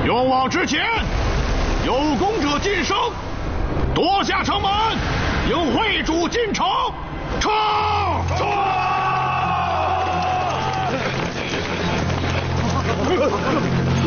勇往直前，有功者晋升，夺下城门，迎会主进城，冲！